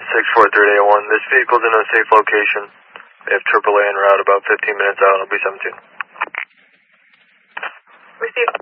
64381. This vehicle's in a safe location. We have AAA en route about 15 minutes out. It'll be 17. Received